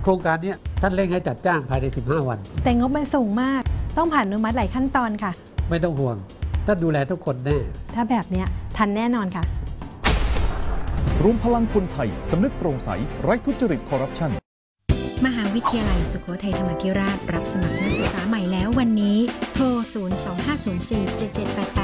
ครงการนี้ท่านเร่งให้จัดจ้างภายใน15 วันแต่งบมันสูงมากต้องผ่านอนุมัติหลายขั้นตอนค่ะไม่ต้องห่วงท่านดูแลทุกคนแน่ถ้าแบบเนี้ยทันแน่นอนค่ะรวมพลังคนไทยสำนึกโปร่งใสไร้ทุจริตคอร์รัปชันมหาวิทยาลัยสุโขทัยธรรมาธิราชรับสมัครนักศึกษาใหม่แล้ววันนี้โทร 025047788